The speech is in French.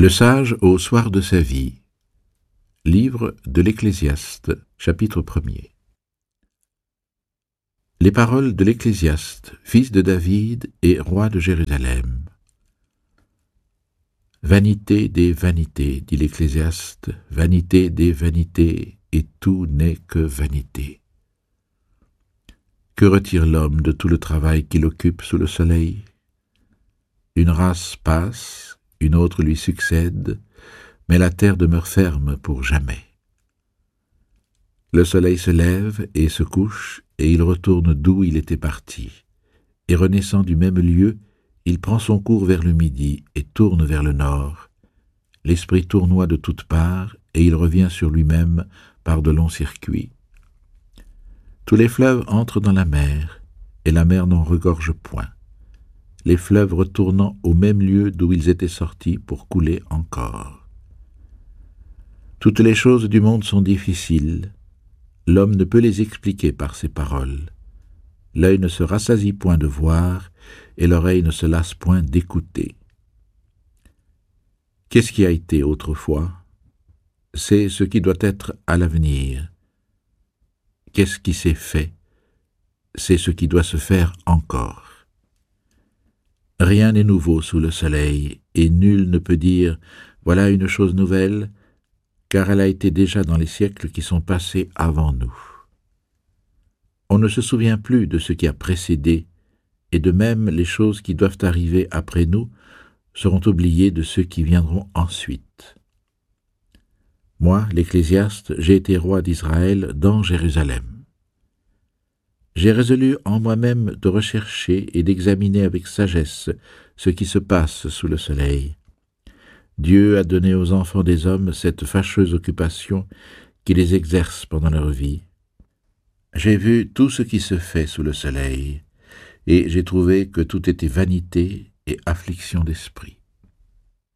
Le sage au soir de sa vie. Livre de l'Ecclésiaste, chapitre 1er. Les paroles de l'Ecclésiaste, fils de David et roi de Jérusalem. Vanité des vanités, dit l'Ecclésiaste, vanité des vanités, et tout n'est que vanité. Que retire l'homme de tout le travail qu'il occupe sous le soleil? Une race passe, une autre lui succède, mais la terre demeure ferme pour jamais. Le soleil se lève et se couche, et il retourne d'où il était parti. Et renaissant du même lieu, il prend son cours vers le midi et tourne vers le nord. L'esprit tournoie de toutes parts, et il revient sur lui-même par de longs circuits. Tous les fleuves entrent dans la mer, et la mer n'en regorge point. Les fleuves retournant au même lieu d'où ils étaient sortis pour couler encore. Toutes les choses du monde sont difficiles. L'homme ne peut les expliquer par ses paroles. L'œil ne se rassasie point de voir, et l'oreille ne se lasse point d'écouter. Qu'est-ce qui a été autrefois? C'est ce qui doit être à l'avenir. Qu'est-ce qui s'est fait? C'est ce qui doit se faire encore. Rien n'est nouveau sous le soleil, et nul ne peut dire « voilà une chose nouvelle », car elle a été déjà dans les siècles qui sont passés avant nous. On ne se souvient plus de ce qui a précédé, et de même les choses qui doivent arriver après nous seront oubliées de ceux qui viendront ensuite. Moi, l'Ecclésiaste, j'ai été roi d'Israël dans Jérusalem. J'ai résolu en moi-même de rechercher et d'examiner avec sagesse ce qui se passe sous le soleil. Dieu a donné aux enfants des hommes cette fâcheuse occupation qui les exerce pendant leur vie. J'ai vu tout ce qui se fait sous le soleil, et j'ai trouvé que tout était vanité et affliction d'esprit.